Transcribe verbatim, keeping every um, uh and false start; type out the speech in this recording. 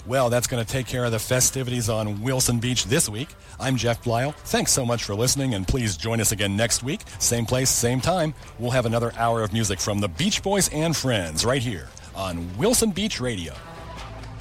Well, that's going to take care of the festivities on Wilson Beach this week. I'm Jeff Blyle. Thanks so much for listening, and please join us again next week. Same place, same time. We'll have another hour of music from the Beach Boys and Friends right here on Wilson Beach Radio.